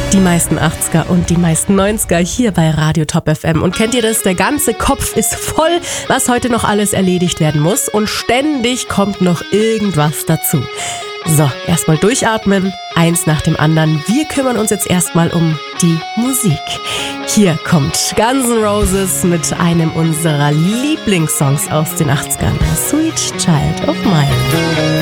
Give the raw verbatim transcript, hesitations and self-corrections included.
Die meisten achtziger und die meisten neunziger hier bei Radio Top F M. Und kennt ihr das? Der ganze Kopf ist voll, was heute noch alles erledigt werden muss. Und ständig kommt noch irgendwas dazu. So, erstmal durchatmen, eins nach dem anderen. Wir kümmern uns jetzt erstmal um die Musik. Hier kommt Guns N' Roses mit einem unserer Lieblingssongs aus den achtzigern. Sweet Child of Mine.